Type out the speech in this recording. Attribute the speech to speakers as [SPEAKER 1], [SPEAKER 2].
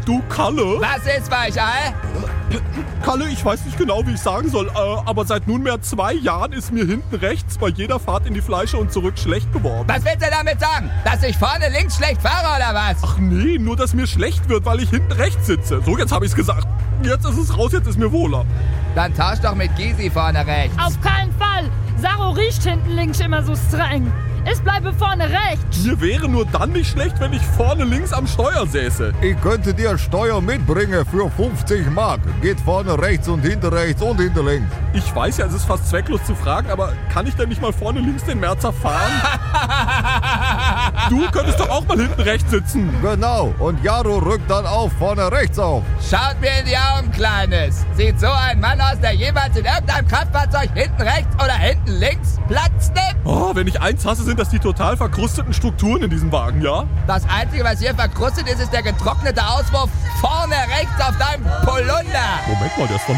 [SPEAKER 1] Du, Kalle?
[SPEAKER 2] Was ist, Weichei?
[SPEAKER 1] Kalle, ich weiß nicht genau, wie ich sagen soll, aber seit nunmehr 2 Jahren ist mir hinten rechts bei jeder Fahrt in die Fleische und zurück schlecht geworden.
[SPEAKER 2] Was willst du damit sagen? Dass ich vorne links schlecht fahre oder was?
[SPEAKER 1] Ach nee, nur dass mir schlecht wird, weil ich hinten rechts sitze. So, jetzt habe ich's gesagt. Jetzt ist es raus, jetzt ist mir wohler.
[SPEAKER 2] Dann tausch doch mit Gysi vorne rechts.
[SPEAKER 3] Auf keinen Fall. Saro riecht hinten links immer so streng. Ich bleibe vorne rechts.
[SPEAKER 1] Mir wäre nur dann nicht schlecht, wenn ich vorne links am Steuer säße.
[SPEAKER 4] Ich könnte dir Steuer mitbringen für 50 Mark. Geht vorne rechts und hinter rechts und hinter links.
[SPEAKER 1] Ich weiß ja, es ist fast zwecklos zu fragen, aber kann ich denn nicht mal vorne links den Merzer fahren? Du könntest doch auch mal hinten rechts sitzen.
[SPEAKER 4] Genau, und Jaro rückt dann auch vorne rechts auf.
[SPEAKER 2] Schaut mir in die Augen, Kleines. Sieht so ein Mann aus, der jemals in irgendeinem Kraftfahrzeug hinten rechts oder hinten links Platz nimmt?
[SPEAKER 1] Oh, wenn ich eins hasse, sind das die total verkrusteten Strukturen in diesem Wagen, ja?
[SPEAKER 2] Das Einzige, was hier verkrustet ist, ist der getrocknete Auswurf vorne rechts auf deinem Polunder.
[SPEAKER 1] Moment mal, der ist von